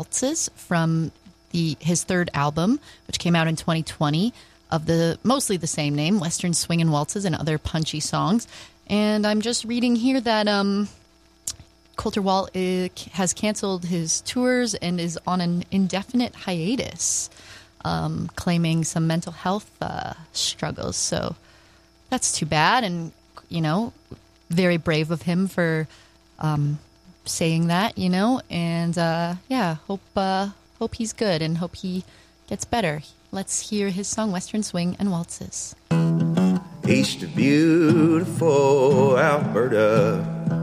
Waltzes from his third album, which came out in 2020, of mostly the same name, Western Swing and Waltzes and Other Punchy Songs. And I'm just reading here that Colter Wall has canceled his tours and is on an indefinite hiatus, claiming some mental health struggles. So that's too bad, and, very brave of him for saying that, and hope he's good and hope he gets better. Let's hear his song, Western Swing and Waltzes. East of beautiful Alberta,